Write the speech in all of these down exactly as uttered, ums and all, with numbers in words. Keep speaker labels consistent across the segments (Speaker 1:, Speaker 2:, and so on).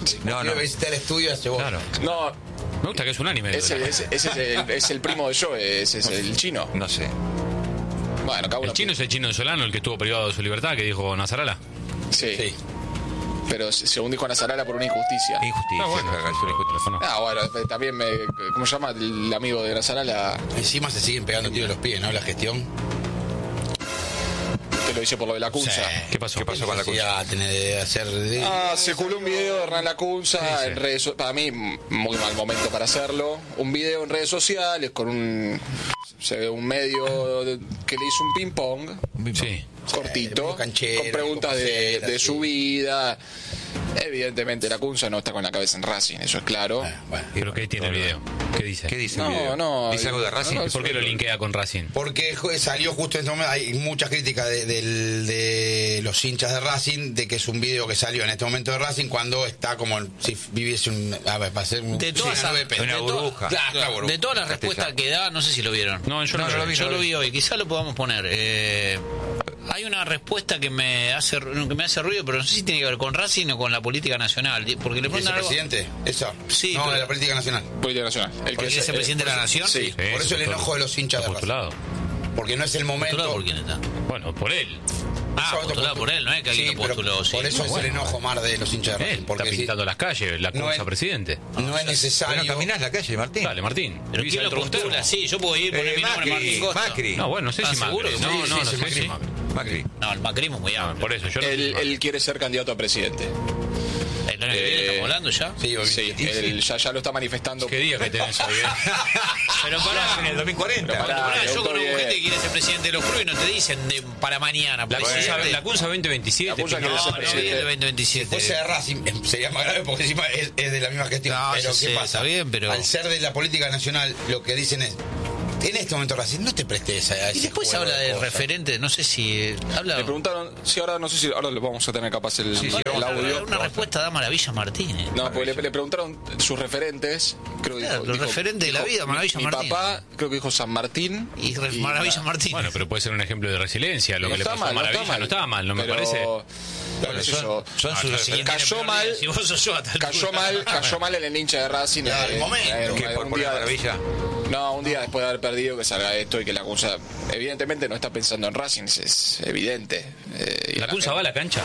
Speaker 1: No, no.
Speaker 2: Visité el estudio hace vos.
Speaker 3: Claro.
Speaker 4: No,
Speaker 3: Me gusta que es un anime.
Speaker 4: ese, ese, ese es, el, es el primo de Joe, ese es el chino.
Speaker 1: No sé.
Speaker 4: Bueno, cada uno.
Speaker 3: El chino es el chino de Solano, el que estuvo privado de su libertad, que dijo Nasarala.
Speaker 4: Sí.
Speaker 2: Sí.
Speaker 4: Pero según dijo Nasarala, por una injusticia.
Speaker 1: Injusticia.
Speaker 3: Ah, bueno.
Speaker 1: es una injusticia.
Speaker 4: Ah, bueno, también me. ¿Cómo se llama el amigo de Nasarala?
Speaker 2: Encima se siguen pegando tiros en los pies, ¿no? La gestión.
Speaker 4: Que lo hizo por lo de la Cunza.
Speaker 2: Sí.
Speaker 3: ¿Qué pasó?
Speaker 1: ¿Qué pasó con la
Speaker 2: Cunza? Tener de hacer de...
Speaker 4: Ah, circuló un video de Hernán Lacunza
Speaker 3: Sí, sí.
Speaker 4: en redes so- para mí muy mal momento para hacerlo. Un video en redes sociales con un se ve un medio de- que le hizo un ping pong
Speaker 3: Sí.
Speaker 4: cortito
Speaker 2: muy canchero,
Speaker 4: con preguntas de,
Speaker 2: cosera,
Speaker 4: de
Speaker 2: sí.
Speaker 4: su vida. Evidentemente Lacunza no está con la cabeza en Racing, eso es claro.
Speaker 2: Ah, bueno.
Speaker 3: ¿Pero qué tiene el video? ¿Qué dice?
Speaker 1: ¿Qué dice el
Speaker 4: No,
Speaker 1: video?
Speaker 4: no,
Speaker 1: ¿Dice algo de Racing?
Speaker 4: no, no,
Speaker 3: ¿Y por qué lo linkea con Racing?
Speaker 2: Porque jo- salió justo en este momento, hay muchas críticas de, del- de los hinchas de Racing, de que es un video que salió en este momento de Racing cuando está como si viviese un... A ver, para hacer un...
Speaker 5: De todas,
Speaker 2: una nube,
Speaker 1: una
Speaker 2: de to-
Speaker 1: burbuja.
Speaker 2: Claro,
Speaker 5: Claro,
Speaker 2: burbuja.
Speaker 5: de todas las
Speaker 1: Castellano.
Speaker 5: respuestas que da, no sé si lo vieron.
Speaker 3: No, yo no,
Speaker 1: No,
Speaker 3: lo
Speaker 1: no lo
Speaker 3: vi.
Speaker 1: vi.
Speaker 5: Yo lo vi hoy, quizá lo podamos poner. Eh, hay una respuesta que me hace que me hace ruido, pero no sé si tiene que ver con Racing o con la política nacional. Porque le preguntan algo.
Speaker 2: ¿Vicepresidente? ¿Eso?
Speaker 5: Sí,
Speaker 2: No,
Speaker 5: pero-
Speaker 2: de la política nacional.
Speaker 4: Política nacional. El
Speaker 5: ¿Porque es el presidente de la nación?
Speaker 4: Sí.
Speaker 3: Sí,
Speaker 2: Por eso el
Speaker 3: está
Speaker 2: enojo de los hinchas de Racing.
Speaker 3: postulado.
Speaker 2: Porque no es el momento...
Speaker 5: ¿Postulado por quién está?
Speaker 3: Bueno, por él.
Speaker 5: Ah,
Speaker 2: Eso
Speaker 5: postulado
Speaker 2: postu-
Speaker 5: por él, no es que alguien
Speaker 2: Sí,
Speaker 5: lo
Speaker 2: pero
Speaker 5: postuló. Sí.
Speaker 2: Por eso
Speaker 5: No,
Speaker 2: es
Speaker 5: bueno.
Speaker 2: el enojo más de los hinchas de
Speaker 3: Él
Speaker 2: Racing.
Speaker 3: está
Speaker 2: Porque si
Speaker 3: pintando las calles, la
Speaker 2: no
Speaker 3: Cunza
Speaker 2: es-
Speaker 3: presidente.
Speaker 2: no es necesario...
Speaker 1: Bueno, caminás la calle, Martín.
Speaker 3: Dale, Martín.
Speaker 5: ¿Pero
Speaker 3: Vivís
Speaker 5: quién lo
Speaker 3: adentro de un
Speaker 5: postula?
Speaker 3: termo.
Speaker 5: Sí, yo puedo ir poner
Speaker 1: Eh,
Speaker 5: mi nombre,
Speaker 1: Macri,
Speaker 5: Martín Costa.
Speaker 1: Macri.
Speaker 3: No, bueno, no sé
Speaker 5: ¿Estás
Speaker 3: si Macri.
Speaker 5: seguro que
Speaker 3: No,
Speaker 5: sí?
Speaker 3: no,
Speaker 5: Sí,
Speaker 3: no
Speaker 5: sí,
Speaker 3: sé
Speaker 5: Macri.
Speaker 3: si Macri.
Speaker 1: Macri.
Speaker 5: No, el macrismo es muy
Speaker 3: No,
Speaker 5: amplio.
Speaker 3: por eso, yo no sé si
Speaker 4: Él,
Speaker 3: Macri.
Speaker 4: él quiere ser candidato a presidente.
Speaker 5: ¿El año que viene
Speaker 4: Eh,
Speaker 5: estamos hablando ya?
Speaker 2: Sí,
Speaker 4: Sí, él ya, ya lo está manifestando.
Speaker 3: ¿Qué día que tenés hoy, eh?
Speaker 5: Pero pará,
Speaker 1: En el dos mil cuarenta.
Speaker 4: Pará,
Speaker 5: Pará,
Speaker 4: le
Speaker 5: yo
Speaker 4: gustó
Speaker 5: conozco
Speaker 4: bien.
Speaker 5: gente que quiere ser presidente de los clubes y no te dicen de, para mañana.
Speaker 3: La Cunza,
Speaker 5: presidente.
Speaker 3: la Cunza veinte veintisiete.
Speaker 4: La Cunza
Speaker 3: Pino.
Speaker 4: quiere
Speaker 5: No,
Speaker 4: ser
Speaker 5: no
Speaker 4: presidente.
Speaker 5: viene el veinte veintisiete.
Speaker 2: fuese de Racing eh, sería más grave porque encima es, es de la misma gestión.
Speaker 5: No,
Speaker 2: pero
Speaker 5: yo
Speaker 2: ¿qué
Speaker 5: sé,
Speaker 2: pasa?
Speaker 5: está bien, pero-
Speaker 2: Al ser de la política nacional, lo que dicen es, en este momento Racing, no te prestes a ese
Speaker 5: Y después
Speaker 2: juego
Speaker 5: habla de
Speaker 2: cosas.
Speaker 5: referente, no sé si eh, habla.
Speaker 4: Le preguntaron, sí, ahora no sé si ahora lo vamos a tener capaz el,
Speaker 1: Sí, sí,
Speaker 4: el
Speaker 5: Una-
Speaker 4: audio.
Speaker 5: Una respuesta da Maravilla Martínez.
Speaker 4: No, porque le, le preguntaron sus referentes. Creo que
Speaker 5: Claro,
Speaker 4: dijo,
Speaker 5: los
Speaker 4: dijo-
Speaker 5: referentes de la
Speaker 4: dijo,
Speaker 5: vida, Maravilla
Speaker 4: mi,
Speaker 5: Martínez.
Speaker 4: Mi papá, creo que dijo San Martín.
Speaker 5: Y, Re- Maravilla
Speaker 4: nada.
Speaker 5: Martínez.
Speaker 3: Bueno, pero puede ser un ejemplo de resiliencia. Lo
Speaker 4: No
Speaker 3: que le
Speaker 4: está
Speaker 3: pasó
Speaker 4: mal,
Speaker 3: a
Speaker 4: no
Speaker 3: Maravilla
Speaker 4: está mal.
Speaker 3: no estaba mal, no me
Speaker 4: Pero-
Speaker 3: parece.
Speaker 4: Bueno, qué sé yo.
Speaker 1: Son
Speaker 5: No,
Speaker 1: sus
Speaker 5: no, si
Speaker 1: referentes.
Speaker 5: tiene
Speaker 4: Cayó
Speaker 5: peor
Speaker 4: mal.
Speaker 5: día, Si vos sos yo, a tal
Speaker 4: Cayó
Speaker 5: altura.
Speaker 4: mal, cayó mal en el hincha de Racing.
Speaker 2: Claro,
Speaker 4: eh,
Speaker 2: el momento.
Speaker 4: eh,
Speaker 1: ¿Qué?
Speaker 4: un
Speaker 1: ¿Por, por
Speaker 4: día-
Speaker 1: la maravilla?
Speaker 4: No, un día después de haber perdido que salga esto y que la Cunza evidentemente no está pensando en Racing, es, es evidente. Eh, y
Speaker 3: ¿La Cunza va a la cancha?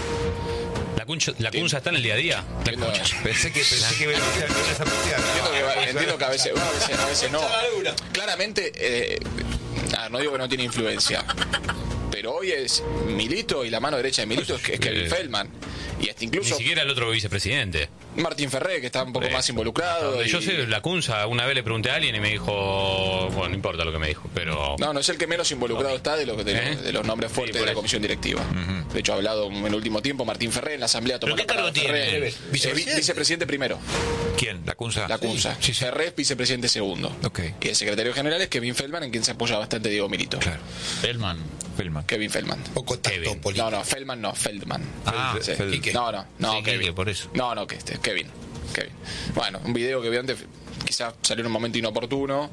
Speaker 3: ¿La Cunza, la Cunza está en el día a día? La
Speaker 4: Entiendo,
Speaker 3: Cunza.
Speaker 1: Pensé que pensé que iba a escuchar con esa partida.
Speaker 4: entiendo que, va- entiendo que a veces, bueno, a veces, a veces no. Claramente, eh, ah, no digo que no tiene influencia, pero hoy es Milito y la mano derecha de Milito es, que- es Kevin
Speaker 3: Eh,
Speaker 4: Feldman. Y hasta
Speaker 3: Ni
Speaker 4: incluso
Speaker 3: siquiera el otro vicepresidente.
Speaker 4: Martín Ferré, que está un poco
Speaker 3: Eh,
Speaker 4: más involucrado.
Speaker 3: Yo
Speaker 4: y-
Speaker 3: sé, la Cunza, una vez le pregunté a alguien y me dijo, bueno, no importa lo que me dijo, pero...
Speaker 4: No, no es el que menos involucrado está de, lo, de,
Speaker 3: ¿Eh?
Speaker 4: los, de los nombres fuertes
Speaker 3: Sí, por
Speaker 4: de la
Speaker 3: eso.
Speaker 4: comisión directiva. De hecho, ha hablado en el último tiempo Martín Ferré en la asamblea. tomó
Speaker 5: ¿Pero qué
Speaker 4: la palabra
Speaker 5: cargo tiene?
Speaker 4: Ferré.
Speaker 5: ¿Vicepresidente?
Speaker 4: Eh, vi- vicepresidente primero,
Speaker 1: ¿Quién? ¿La Cunza?
Speaker 4: la Cunza.
Speaker 1: Sí, sí.
Speaker 4: Ferré es vicepresidente segundo.
Speaker 1: Ok.
Speaker 4: Y el secretario general es Kevin Feldman, en quien se apoya bastante Diego Milito.
Speaker 1: Claro.
Speaker 5: Feldman.
Speaker 1: Feldman.
Speaker 4: Kevin Feldman.
Speaker 2: Poco tacto
Speaker 3: Kevin.
Speaker 2: político.
Speaker 4: No, no, Feldman no, Feldman.
Speaker 5: Ah,
Speaker 4: Sí.
Speaker 1: Feld-
Speaker 2: Quique.
Speaker 4: No, no, no,
Speaker 5: Sí,
Speaker 4: Kevin.
Speaker 5: Quique, por eso.
Speaker 4: No, no, que este, Kevin. Kevin. Bueno, un video que obviamente quizás salió en un momento inoportuno.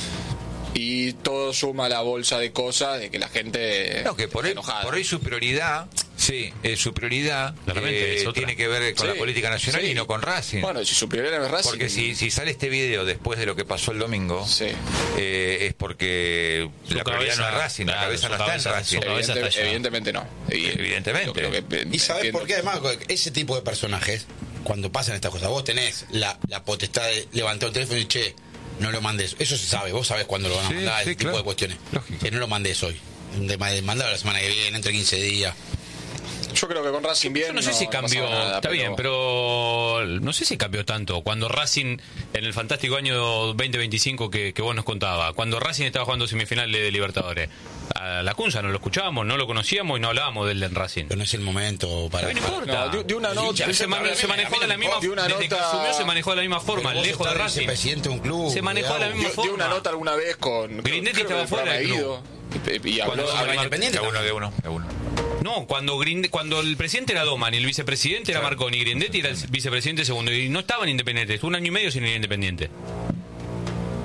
Speaker 4: Y todo suma a la bolsa de cosas de que la gente
Speaker 1: No, que por
Speaker 4: está
Speaker 1: ahí,
Speaker 4: enojada.
Speaker 1: por ahí su prioridad, sí, eh, su prioridad
Speaker 3: Claramente,
Speaker 1: eh,
Speaker 3: es otra.
Speaker 1: tiene que ver con
Speaker 4: Sí,
Speaker 1: la política nacional
Speaker 4: sí.
Speaker 1: y no con Racing.
Speaker 4: Bueno, si su prioridad no es Racing.
Speaker 1: Porque si, si sale este video después de lo que pasó el domingo,
Speaker 4: Sí.
Speaker 1: eh, es porque
Speaker 3: Su
Speaker 1: la prioridad
Speaker 3: cabeza-
Speaker 1: no es Racing, la
Speaker 5: claro,
Speaker 1: cabeza
Speaker 5: su
Speaker 1: no está en
Speaker 5: cabeza-
Speaker 1: Racing.
Speaker 5: su cabeza
Speaker 4: Evidente-
Speaker 5: está allá.
Speaker 4: evidentemente no. Y-
Speaker 1: Evidentemente.
Speaker 4: lo que- lo que-
Speaker 2: ¿Y sabes
Speaker 4: entiendo.
Speaker 2: por qué? Además, ese tipo de personajes, cuando pasan estas cosas, vos tenés la, la potestad de levantar un teléfono y che, no lo mandes. Eso se sabe, vos sabés cuándo lo van a
Speaker 1: Sí,
Speaker 2: mandar,
Speaker 1: sí,
Speaker 2: ese tipo
Speaker 1: claro.
Speaker 2: de cuestiones.
Speaker 1: Lógico.
Speaker 2: Que no lo mandes hoy. De, de mandarlo la semana que viene, entre quince días.
Speaker 4: Yo creo que con Racing bien.
Speaker 3: Yo no sé si cambió,
Speaker 4: pasaba nada,
Speaker 3: está bien, pero no sé si cambió tanto. Cuando Racing, en el fantástico año veinte veinticinco que, que vos nos contabas, cuando Racing estaba jugando semifinal de Libertadores, a la Cunza no lo escuchábamos, no lo conocíamos y no hablábamos de él en Racing.
Speaker 2: Pero no es el momento para...
Speaker 3: A mí no importa.
Speaker 4: No, de, de una nota.
Speaker 3: Él se, man- se manejó de la misma
Speaker 4: de una
Speaker 3: desde que
Speaker 4: nota-
Speaker 3: asumió se manejó de la misma forma,
Speaker 2: Pero vos
Speaker 3: lejos de
Speaker 2: estás
Speaker 3: Racing.
Speaker 2: vicepresidente de un club.
Speaker 3: Se manejó de la
Speaker 2: algo.
Speaker 3: misma
Speaker 4: Dio, dio una
Speaker 3: forma.
Speaker 4: nota alguna vez con.
Speaker 3: Grindetti
Speaker 4: creo que
Speaker 3: estaba
Speaker 4: el
Speaker 3: fuera
Speaker 4: programa
Speaker 3: del
Speaker 4: Ido, y, y habló-
Speaker 3: Cuando se
Speaker 4: habló-
Speaker 3: llama-
Speaker 2: Independiente.
Speaker 1: De uno, de uno, de uno.
Speaker 3: No, cuando Grinde- cuando el presidente era Doman y el vicepresidente era Marconi, Grindetti era el vicepresidente segundo y no estaban independientes, un año y medio sin ir independiente.
Speaker 4: No,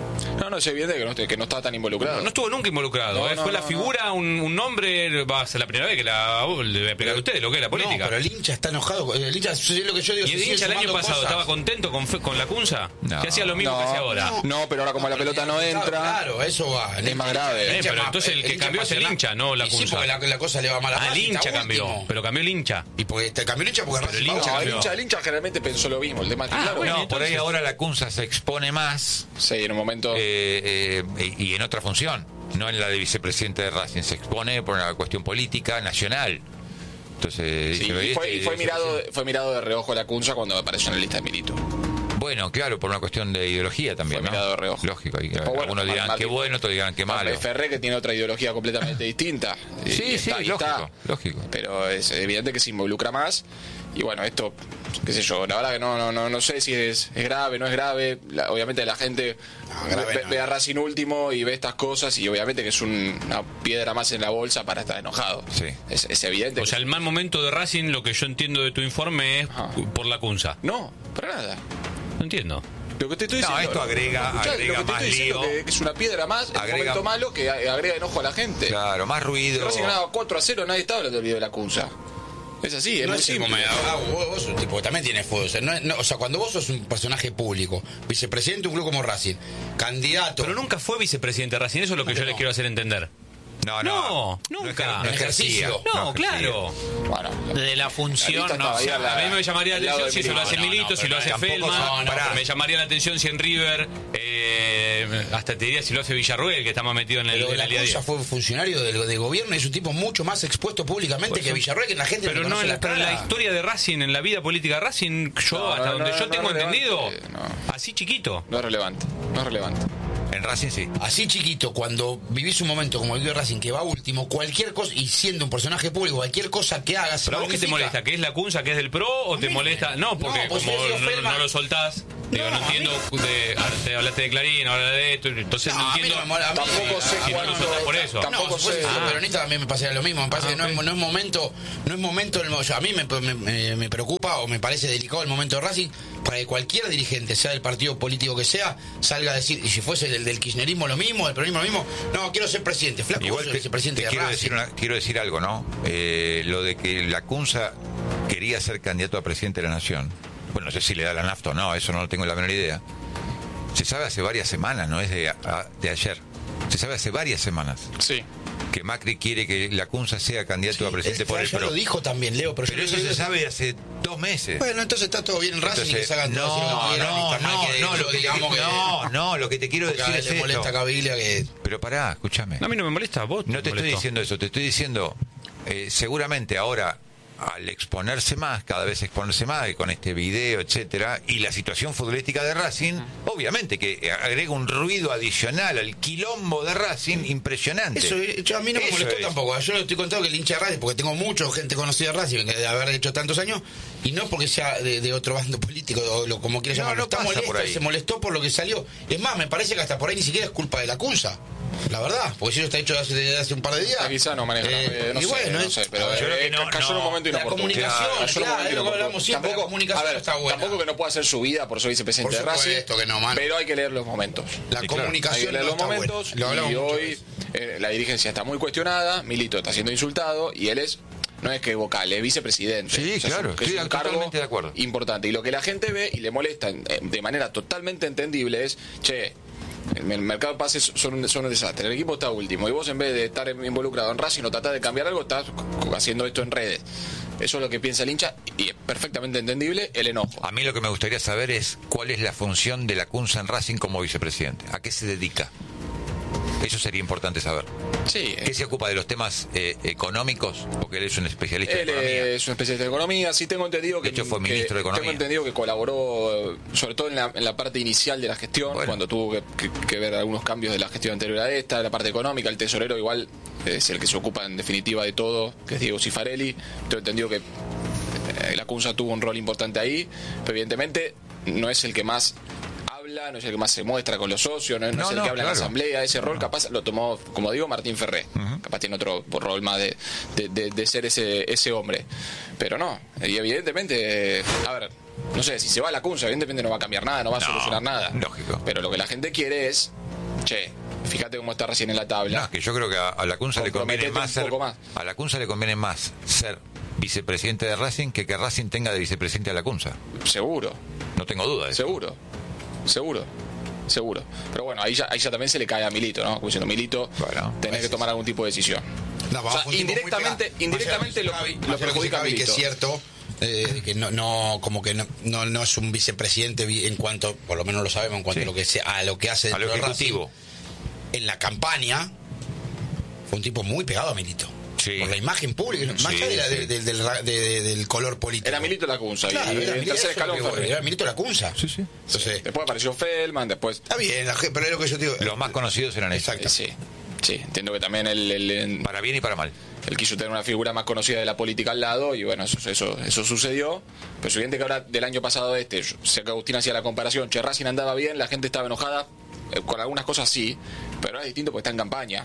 Speaker 4: no, es evidente que no, que no estaba tan involucrado.
Speaker 3: No, no estuvo nunca involucrado.
Speaker 4: No,
Speaker 3: ¿eh?
Speaker 4: no,
Speaker 3: Fue
Speaker 4: no,
Speaker 3: la figura, un, un nombre. Va a ser la primera vez que la, le voy a explicar a ustedes lo que es la política.
Speaker 2: No, pero el hincha está enojado. El hincha, es lo que yo digo.
Speaker 3: ¿Y el
Speaker 2: se sigue
Speaker 3: hincha el año
Speaker 2: sumando
Speaker 3: pasado
Speaker 2: cosas.
Speaker 3: estaba contento con, fe- con la Cunza?
Speaker 1: No.
Speaker 3: Que hacía lo mismo
Speaker 4: no,
Speaker 3: que hace ahora.
Speaker 4: No, no, pero ahora como la pelota no entra.
Speaker 2: Claro, eso va.
Speaker 4: Es más grave.
Speaker 2: El
Speaker 3: Eh,
Speaker 2: hincha
Speaker 3: pero
Speaker 2: más-
Speaker 3: entonces el que cambió es el
Speaker 2: apasionado.
Speaker 3: hincha, no la
Speaker 2: Y sí,
Speaker 3: Cunza.
Speaker 2: porque la, la cosa le va mal a
Speaker 3: Al
Speaker 2: Racing,
Speaker 3: hincha
Speaker 2: está
Speaker 3: cambió,
Speaker 2: último.
Speaker 3: pero cambió el hincha.
Speaker 2: Y porque te cambió el hincha porque
Speaker 3: Pero
Speaker 2: Racing
Speaker 3: el
Speaker 2: va
Speaker 3: hincha
Speaker 4: No,
Speaker 2: a-
Speaker 4: el
Speaker 3: cambió.
Speaker 4: hincha, el hincha generalmente pensó lo mismo. El tema es que,
Speaker 3: Ah,
Speaker 4: claro,
Speaker 3: bueno.
Speaker 1: No, por ahí
Speaker 3: entonces-
Speaker 1: ahora la Cunza se expone más
Speaker 4: sí, en un momento.
Speaker 1: eh, eh, y en otra función, no en la de vicepresidente de Racing, se expone por una cuestión política nacional. Entonces,
Speaker 4: sí,
Speaker 1: dice,
Speaker 4: y
Speaker 1: "Este
Speaker 4: fue, y fue
Speaker 1: de-
Speaker 4: mirado, fue mirado de reojo la Cunza cuando apareció en la lista de Milito.
Speaker 1: Bueno, claro, por una cuestión de ideología también,
Speaker 4: Fue
Speaker 1: ¿no?
Speaker 4: mirado de reojo.
Speaker 1: Lógico, y
Speaker 4: Después, bueno,
Speaker 1: algunos dirán
Speaker 4: Martín-
Speaker 1: que bueno, otros dirán que malo.
Speaker 4: Ferré, que tiene otra ideología completamente distinta. Y-
Speaker 1: Sí,
Speaker 4: y
Speaker 1: sí,
Speaker 4: está- y
Speaker 1: lógico,
Speaker 4: está.
Speaker 1: lógico.
Speaker 4: Pero es evidente que se involucra más. Y bueno, esto, qué sé yo, la verdad que no no no, no sé si es, es grave, no es grave. La- obviamente la gente
Speaker 2: No, grave
Speaker 4: ve,
Speaker 2: no.
Speaker 4: ve a Racing último y ve estas cosas y obviamente que es un- una piedra más en la bolsa para estar enojado.
Speaker 1: Sí.
Speaker 4: Es, es evidente.
Speaker 3: O
Speaker 4: que-
Speaker 3: sea, el mal momento de Racing, lo que yo entiendo de tu informe es
Speaker 4: Ajá.
Speaker 3: por la Cunza.
Speaker 4: No, para nada.
Speaker 3: No entiendo.
Speaker 4: Lo que te estoy
Speaker 1: No,
Speaker 4: diciendo,
Speaker 1: esto agrega-
Speaker 4: escuchá,
Speaker 1: agrega
Speaker 4: lo que te
Speaker 1: más
Speaker 4: estoy diciendo
Speaker 1: lío.
Speaker 4: que, que es una piedra más en un
Speaker 1: Agrega-
Speaker 4: momento malo que a- agrega enojo a la gente.
Speaker 1: Claro, más ruido.
Speaker 4: Racing ganaba cuatro a cero, nadie estaba hablando del video de la Cunza. Es así, es
Speaker 2: No
Speaker 4: muy
Speaker 2: es el
Speaker 4: simple.
Speaker 2: momento. Ah, vos, vos sos un tipo que también tiene fuego. O sea, no es- no- o sea, cuando vos sos un personaje público, vicepresidente de un club como Racing, candidato.
Speaker 3: Pero nunca fue vicepresidente de Racing, eso es lo que
Speaker 2: ¿Cómo
Speaker 3: yo
Speaker 2: que
Speaker 3: les
Speaker 2: no?
Speaker 3: quiero hacer entender.
Speaker 1: No,
Speaker 3: No,
Speaker 1: no,
Speaker 3: nunca.
Speaker 1: no
Speaker 2: En
Speaker 1: ejercía.
Speaker 2: ejercicio.
Speaker 3: No,
Speaker 1: ejercía.
Speaker 3: claro.
Speaker 4: Bueno,
Speaker 5: De la función,
Speaker 4: lista
Speaker 5: no.
Speaker 4: estaba ahí a la-
Speaker 3: A mí me llamaría la
Speaker 4: al lado
Speaker 3: atención
Speaker 4: de
Speaker 3: si eso lo
Speaker 4: Milito.
Speaker 3: hace
Speaker 2: No, no,
Speaker 3: Milito, si
Speaker 2: pero
Speaker 3: lo hace
Speaker 1: tampoco
Speaker 3: Feldman.
Speaker 1: son- pará.
Speaker 3: Me llamaría la atención si en River, eh, hasta te diría si lo hace Villarruel, que está más metido en el,
Speaker 2: Pero
Speaker 3: en
Speaker 2: de
Speaker 3: la
Speaker 2: la
Speaker 3: día a día.
Speaker 2: Cunza fue funcionario del, de gobierno y es un tipo mucho más expuesto públicamente
Speaker 3: Por
Speaker 2: que
Speaker 3: eso.
Speaker 2: Villarreal, que la gente
Speaker 3: Pero
Speaker 2: le
Speaker 3: no
Speaker 2: conoce
Speaker 3: en la,
Speaker 2: la
Speaker 3: pero en la
Speaker 2: cara.
Speaker 3: historia de Racing, en la vida política de Racing, yo,
Speaker 4: No,
Speaker 3: hasta
Speaker 4: no,
Speaker 3: donde
Speaker 4: no,
Speaker 3: yo
Speaker 4: no
Speaker 3: tengo
Speaker 4: es
Speaker 3: entendido,
Speaker 4: relevante, no.
Speaker 3: así chiquito.
Speaker 4: no es relevante. No es relevante.
Speaker 1: En Racing sí.
Speaker 2: Así chiquito, cuando vivís un momento como el de Racing que va último, cualquier cosa, y siendo un personaje público, cualquier cosa que hagas,
Speaker 3: ¿Pero a vos qué te molesta? ¿Que es la Cunza, que es del PRO? ¿O te
Speaker 2: mí
Speaker 3: molesta?
Speaker 2: me-
Speaker 3: No, porque
Speaker 2: no, pues
Speaker 3: como
Speaker 2: yo digo,
Speaker 3: no,
Speaker 2: Feldman-
Speaker 3: no lo soltás. Digo, no,
Speaker 2: No, a mí
Speaker 3: entiendo. De, ahora te hablaste de Clarín, ahora de esto. Entonces no,
Speaker 2: No, a mí
Speaker 3: entiendo.
Speaker 2: no me mola, a mí-
Speaker 4: Tampoco sé
Speaker 2: a-
Speaker 3: si no
Speaker 4: cuánto.
Speaker 3: lo soltás por eso.
Speaker 4: Tampoco
Speaker 2: No, si fuese
Speaker 4: sé.
Speaker 2: sido
Speaker 3: Ah.
Speaker 2: peronista también me pasaría lo mismo. Me parece
Speaker 3: Ah,
Speaker 2: que no,
Speaker 3: ok.
Speaker 2: es, no es momento, no es momento. El, o sea, a mí me, me- me- me preocupa o me parece delicado el momento de Racing para que cualquier dirigente, sea del partido político que sea, salga a decir, y si fuese del, del kirchnerismo lo mismo, del peronismo lo mismo, no, quiero ser presidente. Flaco,
Speaker 1: Igual
Speaker 2: vos sos
Speaker 1: te,
Speaker 2: vicepresidente
Speaker 1: te
Speaker 2: de
Speaker 1: quiero,
Speaker 2: Racing.
Speaker 1: decir una- quiero decir algo, ¿no? Eh, lo de que la Cunza quería ser candidato a presidente de la Nación. Bueno, no sé si le da la nafta o no, eso no lo tengo la menor idea. Se sabe hace varias semanas, no es de, a- de ayer. Se sabe hace varias semanas
Speaker 4: Sí.
Speaker 1: que Macri quiere que la Cunza sea candidato a presidente
Speaker 2: Es-
Speaker 1: por el
Speaker 2: ya
Speaker 1: PRO.
Speaker 2: lo dijo también, Leo, pero,
Speaker 1: Pero
Speaker 2: yo
Speaker 1: eso
Speaker 2: creo
Speaker 1: se
Speaker 2: que-
Speaker 1: sabe hace dos meses.
Speaker 2: Bueno, entonces está todo bien en Racing y que
Speaker 1: Entonces,
Speaker 2: se hagan
Speaker 1: no,
Speaker 2: todo así lo que quieran, y
Speaker 1: no,
Speaker 2: está mal
Speaker 1: no,
Speaker 2: que-
Speaker 1: no, lo que te-
Speaker 2: digamos que-
Speaker 1: no, no, lo que te quiero
Speaker 2: porque a
Speaker 1: decir
Speaker 2: él
Speaker 1: es
Speaker 2: le molesta a
Speaker 1: esto.
Speaker 2: Cabilia que...
Speaker 1: Pero pará, escúchame.
Speaker 3: A mí no me molesta, vos.
Speaker 1: No te estoy
Speaker 3: molestó.
Speaker 1: diciendo eso, te estoy diciendo, eh, seguramente ahora, al exponerse más, cada vez exponerse más, y con este video, etcétera, y la situación futbolística de Racing, obviamente que agrega un ruido adicional al quilombo de Racing impresionante.
Speaker 2: Eso, yo, a mí no me
Speaker 1: Eso
Speaker 2: molestó
Speaker 1: es.
Speaker 2: tampoco. Yo no estoy contando que el hincha de Racing, porque tengo mucha gente conocida de Racing, que de haber hecho tantos años, y no porque sea de, de otro bando político, o lo, como quieras
Speaker 1: No,
Speaker 2: llamarlo.
Speaker 1: no
Speaker 2: Está
Speaker 1: pasa
Speaker 2: molesto,
Speaker 1: por ahí.
Speaker 2: se molestó por lo que salió. Es más, me parece que hasta por ahí ni siquiera es culpa de la Cunza. La verdad, porque si eso está hecho hace, desde hace un par de días.
Speaker 4: Ah, quizá no maneja.
Speaker 2: Eh,
Speaker 4: eh, no
Speaker 2: y
Speaker 4: sé,
Speaker 2: bueno,
Speaker 4: no
Speaker 2: es-
Speaker 4: sé, pero
Speaker 2: a ver,
Speaker 1: yo creo que
Speaker 4: eh,
Speaker 1: no,
Speaker 4: cayó en un
Speaker 1: no.
Speaker 4: momento
Speaker 2: La
Speaker 4: inoportuno.
Speaker 2: comunicación,
Speaker 4: Cayó en un
Speaker 2: claro,
Speaker 4: momento
Speaker 2: es lo que
Speaker 4: inoportuno.
Speaker 2: hablamos siempre, la
Speaker 4: Tampoco,
Speaker 2: comunicación
Speaker 4: a ver,
Speaker 2: está buena.
Speaker 4: tampoco que no pueda hacer su vida por ser vicepresidente
Speaker 2: Por
Speaker 4: de Racing,
Speaker 2: supuesto que no, mano.
Speaker 4: pero hay que leer los momentos.
Speaker 2: La
Speaker 1: Sí, claro.
Speaker 4: Hay que
Speaker 2: comunicación
Speaker 4: leer
Speaker 2: no
Speaker 4: los
Speaker 2: está buena.
Speaker 4: momentos
Speaker 2: Lo hablamos
Speaker 4: y
Speaker 2: mucho
Speaker 4: hoy
Speaker 2: de eso.
Speaker 4: eh, la dirigencia está muy cuestionada, Milito está siendo insultado y él es no es que vocal, es vicepresidente.
Speaker 1: Sí,
Speaker 4: es un-
Speaker 1: claro,
Speaker 4: que es
Speaker 1: estoy
Speaker 4: un cargo
Speaker 1: totalmente de acuerdo.
Speaker 4: importante. Y lo que la gente ve y le molesta eh, de manera totalmente entendible es, che, el mercado de pases son, son un desastre, el equipo está último y vos en vez de estar involucrado en Racing o tratar de cambiar algo, estás haciendo esto en redes. Eso es lo que piensa el hincha y es perfectamente entendible el enojo.
Speaker 1: A mí lo que me gustaría saber es cuál es la función de la Cunza en Racing como vicepresidente. ¿A qué se dedica? Eso sería importante saber.
Speaker 4: Sí,
Speaker 1: ¿Qué se ocupa de los temas eh, económicos? Porque él es un especialista en
Speaker 4: él
Speaker 1: economía.
Speaker 4: es un especialista de economía, sí tengo entendido que...
Speaker 1: De hecho, fue
Speaker 4: que-
Speaker 1: ministro de Economía.
Speaker 4: Tengo entendido que colaboró, eh, sobre todo en la, en la parte inicial de la gestión,
Speaker 1: Bueno.
Speaker 4: cuando tuvo que, que- que ver algunos cambios de la gestión anterior a esta, la parte económica, el tesorero igual es el que se ocupa en definitiva de todo, que es Diego Cifarelli. Tengo entendido que eh, la Cunza tuvo un rol importante ahí, pero evidentemente no es el que más... habla, no es el que más se muestra con los socios, no, no
Speaker 1: No,
Speaker 4: es el
Speaker 1: no,
Speaker 4: que habla en la
Speaker 1: claro.
Speaker 4: asamblea, ese rol capaz lo tomó, como digo, Martín Ferré, capaz tiene otro rol más de, de, de- de ser ese, ese hombre, pero no, y evidentemente, eh, a ver, no sé, si se va a la Cunza, evidentemente no va a cambiar nada, no va a
Speaker 1: No,
Speaker 4: solucionar nada,
Speaker 1: lógico.
Speaker 4: pero lo que la gente quiere es che, fíjate cómo está recién en la tabla.
Speaker 1: No, que yo creo que a, a la Cunza le conviene
Speaker 4: Comprometete
Speaker 1: más,
Speaker 4: un
Speaker 1: ser,
Speaker 4: poco más.
Speaker 1: a la Cunza le conviene más ser vicepresidente de Racing que que Racing tenga de vicepresidente a la Cunza.
Speaker 4: Seguro,
Speaker 1: No tengo duda de eso.
Speaker 4: seguro, seguro, seguro. Pero bueno, ahí ya, ahí ya también se le cae a Milito, ¿no? Como diciendo, Milito,
Speaker 1: Bueno,
Speaker 4: tenés que tomar algún tipo de decisión.
Speaker 2: No,
Speaker 4: O
Speaker 2: vamos,
Speaker 4: sea,
Speaker 2: fue un tipo muy
Speaker 4: indirectamente,
Speaker 2: pegado.
Speaker 4: indirectamente lo,
Speaker 2: Más allá de
Speaker 4: lo
Speaker 2: que dice
Speaker 4: perjudica a
Speaker 2: Javi, que
Speaker 4: Milito.
Speaker 2: es cierto, eh, que no, no, como que no, no, no es un vicepresidente vi- en cuanto, por lo menos lo sabemos, en cuanto
Speaker 1: Sí.
Speaker 2: a lo que sea, a lo que hace
Speaker 1: A lo
Speaker 2: dentro de
Speaker 1: ejecutivo.
Speaker 2: Racing. En la campaña fue un tipo muy pegado a Milito.
Speaker 1: Sí.
Speaker 2: Por la imagen pública, más
Speaker 1: Sí,
Speaker 2: allá de la-
Speaker 1: sí.
Speaker 2: de- de- del, ra- de- de- del color político.
Speaker 4: Era Milito Lacunza.
Speaker 2: Claro,
Speaker 4: y
Speaker 2: era
Speaker 4: el
Speaker 2: Milito,
Speaker 4: tercer
Speaker 2: eso es lo
Speaker 4: escalón
Speaker 2: que
Speaker 4: fue
Speaker 2: voy,
Speaker 4: Racing.
Speaker 2: era Milito Lacunza.
Speaker 1: Sí, sí.
Speaker 2: Entonces,
Speaker 4: Después apareció Feldman, después...
Speaker 2: está bien, la gente- pero es lo que yo te digo.
Speaker 1: Los más conocidos eran esos.
Speaker 2: Exacto.
Speaker 4: eh, Sí, sí, entiendo que también él, él- él-
Speaker 1: Para bien y para mal.
Speaker 4: él quiso tener una figura más conocida de la política al lado y bueno, eso, eso, eso sucedió. Pero es evidente que ahora del año pasado este, yo sé que Agustín hacía la comparación, che, Racing andaba bien, la gente estaba enojada, eh, con algunas cosas sí, pero ahora es distinto porque está en campaña.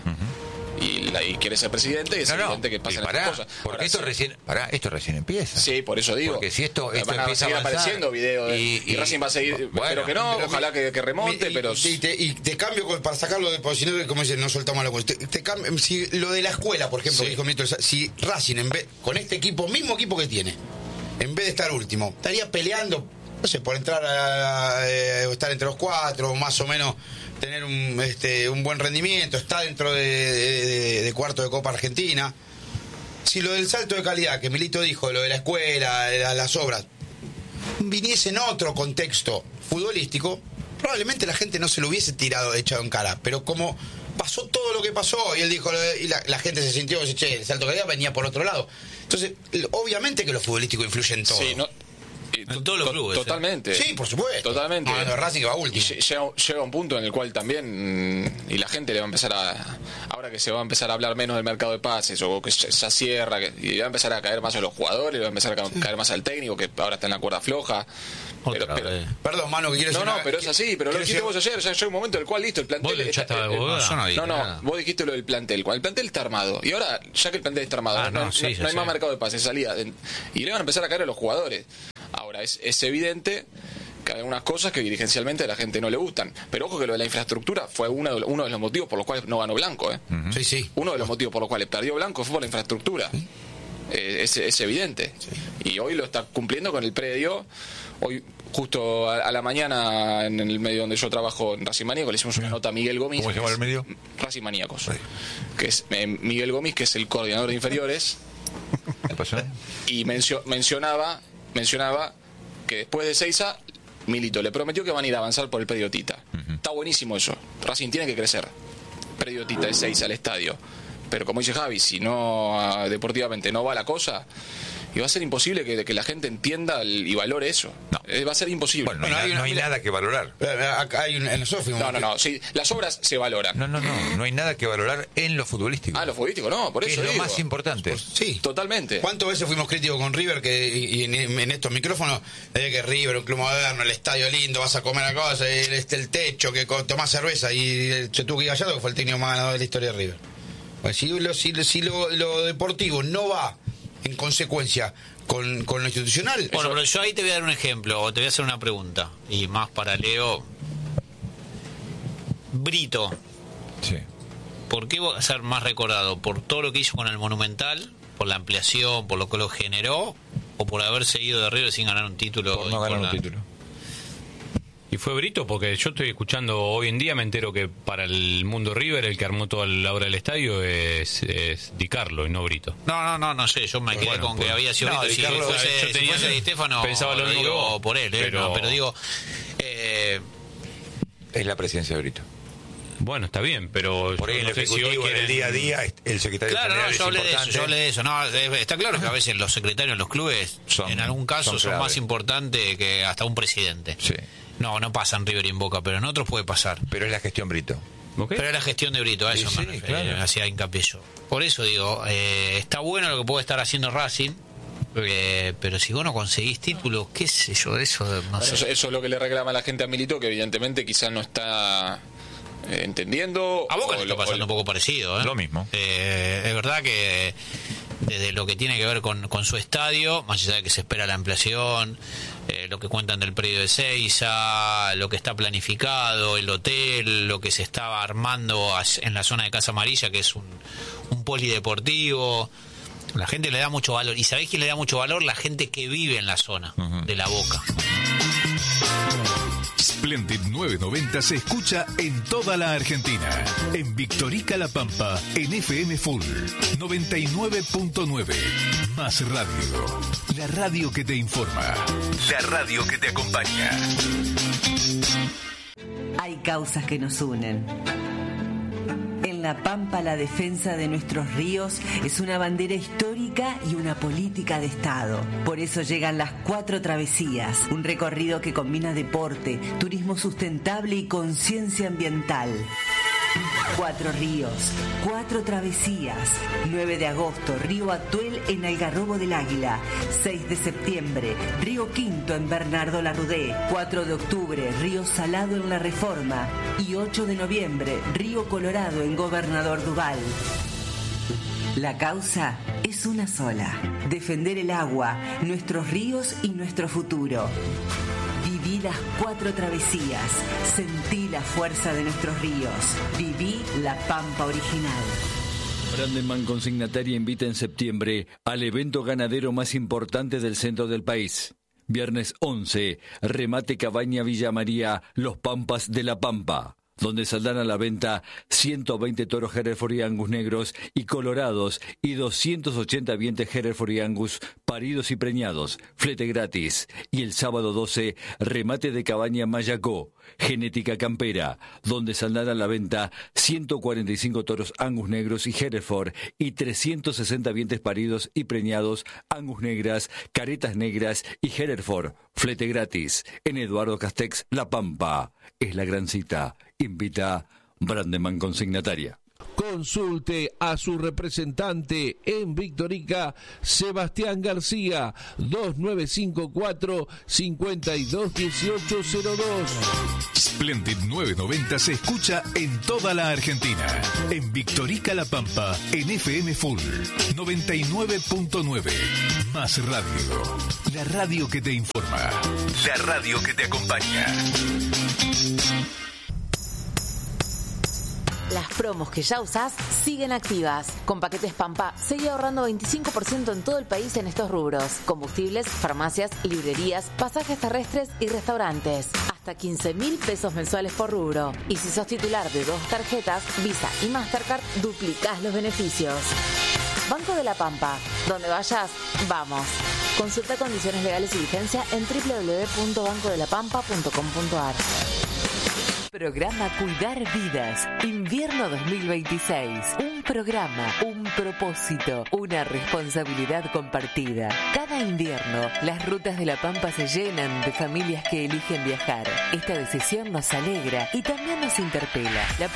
Speaker 4: y, la- y quiere ser presidente y es
Speaker 1: No, no,
Speaker 4: evidente que
Speaker 1: y
Speaker 4: pasan
Speaker 1: pará,
Speaker 4: estas cosas.
Speaker 1: porque
Speaker 4: Ahora,
Speaker 1: esto
Speaker 4: sí,
Speaker 1: recién, pará, esto recién empieza.
Speaker 4: Sí, por eso digo.
Speaker 1: Porque si esto, esto
Speaker 4: van a
Speaker 1: empieza a
Speaker 4: seguir
Speaker 1: avanzar,
Speaker 4: apareciendo videos de-
Speaker 1: y-
Speaker 4: y,
Speaker 1: y-
Speaker 4: Racing va a seguir,
Speaker 1: bueno,
Speaker 4: pero que no,
Speaker 2: Pero
Speaker 4: ojalá
Speaker 2: mi-
Speaker 4: que, que remonte,
Speaker 2: y,
Speaker 4: pero
Speaker 2: y te, y te cambio con- para sacarlo de, porque si no, como dicen, no soltamos la cuestión. Te, te cambio- si lo de la escuela, por ejemplo,
Speaker 4: Sí.
Speaker 2: dijo Milton, si Racing, en vez, con este equipo, mismo equipo que tiene, en vez de estar último, estaría peleando, no sé, por entrar a, a- eh, estar entre los cuatro, o más o menos tener un, este, un buen rendimiento, está dentro de, de- de- de cuarto de Copa Argentina. Si lo del salto de calidad que Milito dijo, lo de la escuela, de la- las obras, viniese en otro contexto futbolístico, probablemente la gente no se lo hubiese tirado, echado en cara. Pero como pasó todo lo que pasó, y él dijo, y la, la gente se sintió, que che, el salto de calidad venía por otro lado. Entonces, l- obviamente que lo futbolístico influye en todo.
Speaker 4: sí, no, y
Speaker 5: En todos los
Speaker 4: to-
Speaker 5: clubes,
Speaker 4: Totalmente.
Speaker 2: Sí, por supuesto.
Speaker 4: Totalmente.
Speaker 2: No, no, Racing que va
Speaker 4: Y
Speaker 2: último.
Speaker 4: lle- llega, llega un punto en el cual también, mm, y la gente le va a empezar a, ahora que se va a empezar a hablar menos del mercado de pases, o que se, se cierra, que, y va a empezar a caer más a los jugadores, le va a empezar a ca- caer más al técnico, que ahora está en la cuerda floja. Pero,
Speaker 5: Otra
Speaker 4: pero-
Speaker 5: vez.
Speaker 2: Perdón, mano, que quiero
Speaker 4: no,
Speaker 2: decir
Speaker 4: no,
Speaker 2: una-
Speaker 4: pero es así, pero lo
Speaker 2: quiero
Speaker 4: dijiste
Speaker 2: decir-
Speaker 4: vos ayer, ya llega un momento en el cual listo, el plantel...
Speaker 3: ¿Vos le echaste a
Speaker 4: eh, eh,
Speaker 3: Boda?
Speaker 5: No, yo no dije
Speaker 4: No, no,
Speaker 5: nada.
Speaker 4: vos dijiste lo del plantel. Cuando el plantel está armado, y ahora, ya que el plantel está armado,
Speaker 5: Ah,
Speaker 4: no,
Speaker 5: no,
Speaker 4: no-
Speaker 5: sí,
Speaker 4: no
Speaker 5: ya
Speaker 4: hay más
Speaker 5: sé.
Speaker 4: mercado de pases, salida. Y le van a empezar a caer a los jugadores. Ahora, es, es evidente que hay algunas cosas que dirigencialmente a la gente no le gustan. Pero ojo que lo de la infraestructura fue uno de, uno de los motivos por los cuales no ganó Blanco. ¿eh?
Speaker 2: Sí, sí.
Speaker 4: Uno de los motivos por los cuales perdió Blanco fue por la infraestructura. Eh, es, es evidente. Y hoy lo está cumpliendo con el predio. Hoy, justo a, a la mañana, en el medio donde yo trabajo, en Racing Maníacos, le hicimos una nota a Miguel Gómez.
Speaker 1: ¿Cómo se llama el medio?
Speaker 4: Racing Maníacos. Que es eh, Miguel Gómez, que es el coordinador de inferiores.
Speaker 1: ¿Qué pasó?
Speaker 4: Y mencio- mencionaba, mencionaba que después de Seiza, Milito le prometió que van a ir a avanzar por el predio Tita. Está buenísimo eso. Racing tiene que crecer. Predio Tita de Seiza al estadio. Pero como dice Javi, si no ah, deportivamente no va la cosa, y va a ser imposible que, que la gente entienda el- y valore eso.
Speaker 1: No.
Speaker 4: Eh, va a ser imposible.
Speaker 1: Bueno, no hay,
Speaker 2: Bueno,
Speaker 1: na-
Speaker 2: hay una-
Speaker 1: no hay
Speaker 2: mira-
Speaker 1: nada que valorar.
Speaker 2: Eh, acá hay un- en nosotros fuimos-
Speaker 4: no, no, no. Sí, las obras se valoran.
Speaker 1: No, no, no. No hay nada que valorar en lo futbolístico.
Speaker 4: Ah, lo futbolístico no, por
Speaker 1: que
Speaker 4: eso
Speaker 1: es lo
Speaker 4: digo.
Speaker 1: más importante.
Speaker 2: Sí.
Speaker 4: Totalmente.
Speaker 2: ¿Cuántas veces fuimos críticos con River que y, y en, en estos micrófonos de que River, un club moderno, el estadio lindo, vas a comer a cosas, el, este, el techo, que co- tomás cerveza y el Chetuki Gallardo, que fue el técnico más ganador de la historia de River? Pues si lo, si, si lo, lo deportivo no va en consecuencia con, con lo institucional,
Speaker 5: Bueno, pero yo ahí te voy a dar un ejemplo, o te voy a hacer una pregunta, y más para Leo. Brito,
Speaker 1: Sí.
Speaker 5: ¿por qué va a ser más recordado? ¿Por todo lo que hizo con el Monumental? ¿Por la ampliación? ¿Por lo que lo generó? ¿O por haber seguido de River sin ganar un título?
Speaker 1: Por no ganar un
Speaker 5: importante?
Speaker 1: título.
Speaker 3: Y fue Brito porque yo estoy escuchando hoy en día, me entero que para el mundo River el que armó toda la obra del estadio es, es Di Carlo y no Brito.
Speaker 5: No, no, no, no sé, yo me quedé
Speaker 3: Bueno,
Speaker 5: con
Speaker 3: pues-
Speaker 5: que había sido
Speaker 1: No,
Speaker 5: Brito.
Speaker 1: Di
Speaker 5: Si
Speaker 1: Carlo,
Speaker 5: fuese,
Speaker 3: yo
Speaker 5: si
Speaker 3: tenía-
Speaker 5: fuese Di Stefano,
Speaker 3: pensaba lo mismo
Speaker 5: digo
Speaker 3: que vos,
Speaker 5: por él, eh,
Speaker 3: pero-
Speaker 5: no, pero digo... Eh,
Speaker 1: Es la presidencia de Brito.
Speaker 3: Bueno, está bien, pero
Speaker 1: Por ahí
Speaker 3: yo
Speaker 1: en
Speaker 3: no
Speaker 1: el
Speaker 3: sé si hoy
Speaker 1: ejecutivo, en el
Speaker 3: quieren-
Speaker 1: día a día, el secretario
Speaker 5: Claro,
Speaker 1: general
Speaker 5: no,
Speaker 1: es
Speaker 5: yo hablé de eso,
Speaker 1: importante.
Speaker 5: yo hablé de eso. No, eh, está claro que a veces los secretarios en los clubes,
Speaker 1: Son-
Speaker 5: en algún caso,
Speaker 1: son
Speaker 5: son,
Speaker 1: clave.
Speaker 5: más importantes que hasta un presidente.
Speaker 1: Sí.
Speaker 5: No, no pasa en River y en Boca, pero en otros puede pasar.
Speaker 1: Pero es la gestión Brito.
Speaker 3: ¿Ok?
Speaker 5: Pero es la gestión de Brito, a
Speaker 1: Sí,
Speaker 5: eso
Speaker 1: sí,
Speaker 5: me refería,
Speaker 1: claro.
Speaker 5: hacía hincapié yo. Por eso digo, eh, está bueno lo que puede estar haciendo Racing, eh, pero si vos no conseguís títulos, qué sé yo, de eso, no
Speaker 4: Eso,
Speaker 5: sé.
Speaker 4: eso es lo que le reclama a la gente a Milito, que evidentemente quizás no está eh, entendiendo.
Speaker 5: A Boca
Speaker 4: o
Speaker 5: le
Speaker 4: lo-
Speaker 5: está pasando
Speaker 4: o-
Speaker 5: un poco parecido, ¿eh?
Speaker 1: Lo mismo.
Speaker 5: Eh, es verdad que desde lo que tiene que ver con, con su estadio, más allá de que se espera la ampliación, eh, lo que cuentan del predio de Seiza, lo que está planificado, el hotel, lo que se estaba armando en la zona de Casa Amarilla, que es un, un polideportivo. La gente le da mucho valor. ¿Y sabéis quién le da mucho valor? La gente que vive en la zona uh-huh. de La Boca.
Speaker 6: Splendid novecientos noventa se escucha en toda la Argentina. En Victorica La Pampa, en F M Full noventa y nueve punto nueve. Más radio. La radio que te informa. La radio que te acompaña.
Speaker 7: Hay causas que nos unen. En La Pampa, la defensa de nuestros ríos es una bandera histórica y una política de Estado. Por eso llegan las Cuatro Travesías, un recorrido que combina deporte, turismo sustentable y conciencia ambiental. Cuatro ríos, cuatro travesías. nueve de agosto, Río Atuel en Algarrobo del Águila. seis de septiembre, Río Quinto en Bernardo Larrudé. cuatro de octubre, Río Salado en La Reforma. Y ocho de noviembre, Río Colorado en Gobernador Duval. La causa es una sola: defender el agua, nuestros ríos y nuestro futuro. Viví las cuatro travesías, sentí la fuerza de nuestros ríos, viví la Pampa original.
Speaker 8: Brandeman Consignataria invita en septiembre al evento ganadero más importante del centro del país. Viernes once, remate Cabaña Villa María, Los Pampas de la Pampa, donde saldrán a la venta ciento veinte toros Hereford y Angus negros y colorados y doscientos ochenta vientres Hereford y Angus paridos y preñados, flete gratis. Y el sábado doce, remate de Cabaña Mayacó, genética campera, donde saldrán a la venta ciento cuarenta y cinco toros Angus negros y Hereford y trescientos sesenta vientres paridos y preñados, Angus negras, caretas negras y Hereford, flete gratis. En Eduardo Castex, La Pampa. Es la gran cita. Invita Brandeman Consignataria.
Speaker 9: Consulte a su representante en Victorica, Sebastián García, dos nueve cinco cuatro, cinco dos uno ocho cero dos.
Speaker 6: Splendid novecientos noventa se escucha en toda la Argentina. En Victorica La Pampa, en F M Full noventa y nueve punto nueve. Más radio. La radio que te informa. La radio que te acompaña.
Speaker 10: Las promos que ya usás siguen activas. Con Paquetes Pampa, seguí ahorrando veinticinco por ciento en todo el país en estos rubros: combustibles, farmacias, librerías, pasajes terrestres y restaurantes. Hasta quince mil pesos mensuales por rubro. Y si sos titular de dos tarjetas, Visa y Mastercard, duplicás los beneficios. Banco de la Pampa. Donde vayas, vamos. Consulta condiciones legales y vigencia en doble u doble u doble u punto banco de la pampa punto com punto a r.
Speaker 7: Programa Cuidar Vidas, invierno dos mil veintiséis. Un programa, un propósito, una responsabilidad compartida. Cada invierno, las rutas de La Pampa se llenan de familias que eligen viajar. Esta decisión nos alegra y también nos interpela. La